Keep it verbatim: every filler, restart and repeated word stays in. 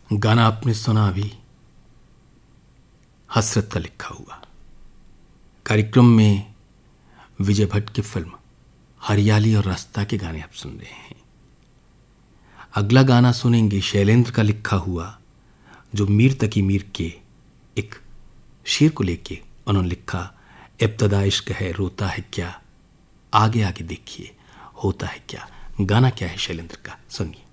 गाना आपने सुना अभी हसरत का लिखा हुआ। कार्यक्रम में विजय भट्ट की फिल्म हरियाली और रास्ता के गाने आप सुन रहे हैं। अगला गाना सुनेंगे शैलेंद्र का लिखा हुआ, जो मीर तकी मीर के एक शेर को लेके उन्होंने लिखा, इब्तदा इश्क है रोता है क्या, आगे आगे देखिए होता है क्या। गाना क्या है शैलेंद्र का, सुनिए।